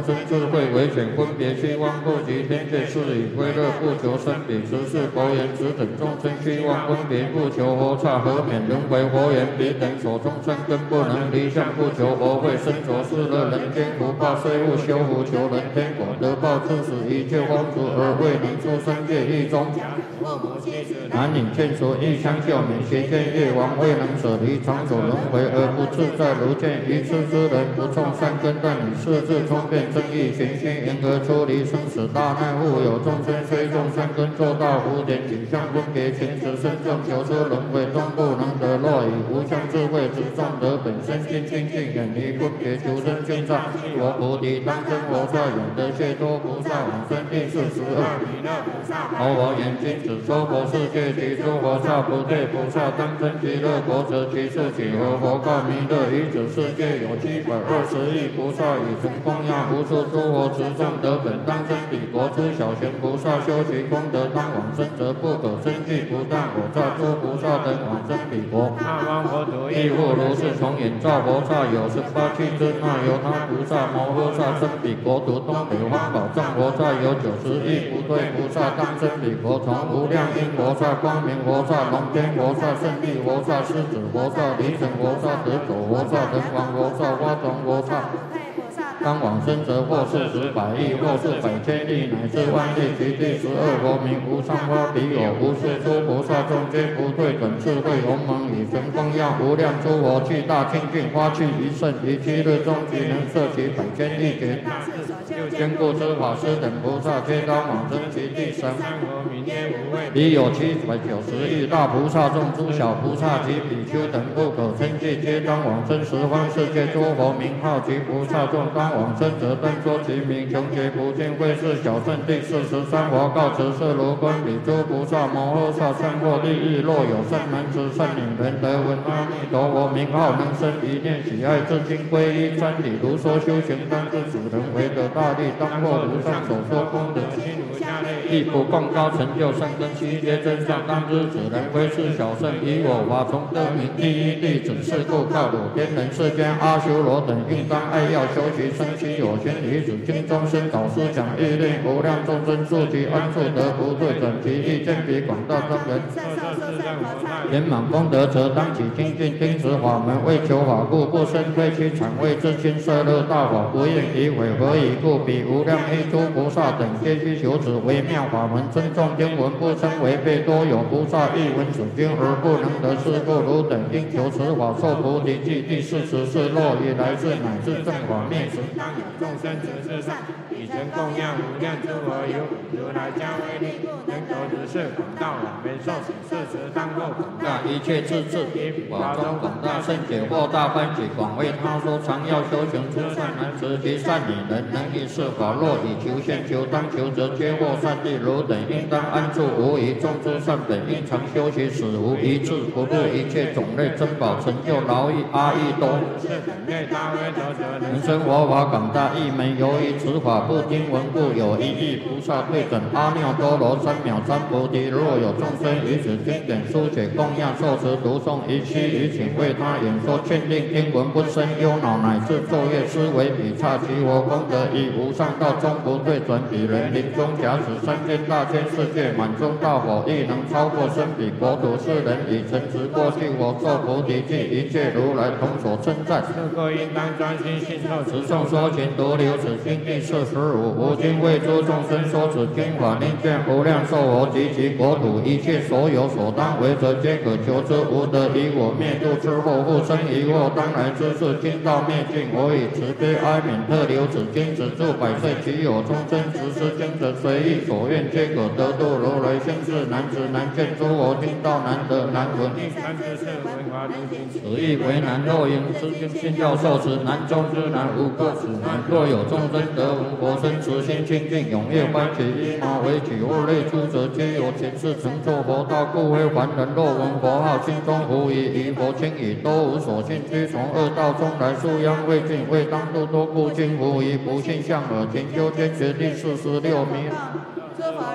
生智慧为显，分别希望不及天界事以归乐，不求生彼持世佛言，此等众生希望分别不求佛刹，何免轮回佛言，彼等所众生根不能离相，不求佛慧，身着世乐人间福报，虽勿修福求人天果，得报致使一切风俗而未能出生界狱中。男女见所欲相救免，邪见业王未能舍离长久轮回而不自在，如见愚痴之人不种善根，但以世智聪辩正义玄虚，因而出离生死大难。物有众生虽种善根，做到福田，景象分别前此身众求出轮回中不能得，若以无相智慧执众得本身心清净，远离分别求生现上，我菩提当生佛刹，永得解脱菩萨往生第42。我言今此说佛世界其诸佛刹不对菩萨当生极乐国，则其数几何？佛告弥勒，于此世界有720亿菩萨，以成供养无数诸佛持众得本当生彼国。诸小贤菩萨修其功德当往生，则不可生计，不但我刹诸菩萨等往生彼国。亦复如是，从眼照佛刹有18气之那由他菩萨摩诃萨生彼国土，东北方宝藏佛刹有90亿不对菩萨当生彼国，从无量因佛刹、光明佛刹、龙天佛刹、胜利佛刹、狮子佛刹、离尘佛刹、得走佛刹、人王佛刹、花丛佛刹。当往生者或40百亿，或是百千亿，乃至万亿，其第12佛名无上花彼有无数诸菩萨众皆不退转智慧鸿蒙，以神供养无量诸佛，具大清净花趣一甚，于7日中即能摄其百千亿劫。坚固之法师等菩萨皆当往生其第3佛名皆无畏。已有790亿大菩萨众，诸小菩萨及比丘等不可称计，皆当往生十方世界诸佛名号及菩萨众，当往生者但说其名，穷劫不尽会是小圣第43佛告辞世如观彼诸菩萨摩诃萨善获利益，若有善男子善女人得闻阿弥陀佛名号，能生一念喜爱，至今皈依真理，如说修行当知主人为得大利，当获如上所说功德心如下类，亦不共高成就善根7阶真相，当知此人为是小圣，以我法从得名第一弟子，是故告汝天人世间阿修罗等应当爱要修习生其有情，于此经中生导师讲欲令无量众生住其安处得不退转，其意见彼广大众人圆满功德，则当起精进听持法门，为求法故，不生推其产位至亲摄乐大法，不愿诋毁。何以故？彼无量依诸菩萨等皆须求此微妙法门，尊重经文，不称违背。多有菩萨亦闻此经而不能得，是故汝等应求此法，受菩提记。第44若以来世乃至正法灭时，当有众生执事上，以成供养无量诸佛，有如来加威力，能得如是广大往圆受持，是时当获广大一切智智，以法中广大圣解惑大欢喜，广为他说，常要修行诸善男子及善女人，能以是法，若以求现求当求，则皆获善利。汝等应当安住无疑，众诸善本应常修习，使无一智不入一切种类珍宝，成就劳役阿逸多。人生佛法广大义门，由于此法不听闻故，有1亿菩萨对准阿耨多罗三藐三菩提。若有众生于此经典书写供养受持读诵，一期于请为他演说劝令听闻，不生忧恼，乃至昼夜思维彼刹其佛功德，以无上道终不退转。彼人临终假使三千大千世界满中大火，亦能超过生彼国土。世人以诚实过去我受菩提记，一切如来同所称赞。是故应当专心信受持诵说勤读留此经第45。吾今为诸众生说此经法，令见无量寿佛及其国土一切所有所当为者，皆可求之。无得以我灭度之后，复生疑惑当来之事，经道灭尽。我以慈悲哀悯特留此经，止住百岁。其有众生执是经者，随意所愿，皆可得度。如来先世难知难见诸佛听道难得难闻，此亦为难。若因此经信教受持，难中之难，无过此难。若有众生得闻佛身，慈心清净，踊跃欢喜，依毛为举物类诸者，皆有前世成就佛道，故非凡人。若闻佛号，心中无疑，于佛轻已，都无所信，居从恶道中来，素殃未尽，未当度多故，今无疑，不信向耳。勤修坚决第46名。诸佛如来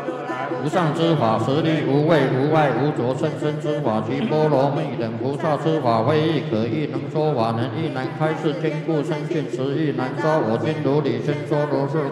无上之法，实力无畏无碍无着，甚深之法，及波罗蜜等菩萨之法，非亦可亦能说法，能亦难开示，坚固深信，实亦难招。我今如理宣说如是。